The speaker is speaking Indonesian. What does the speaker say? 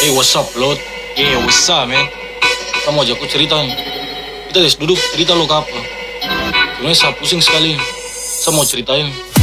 Hey, what's up, Lot? Yeah, what's up, man? Kamu ajak aku cerita nih. Kita duduk cerita lo ke apa? Sebenarnya saya pusing sekali. Saya mau ceritain.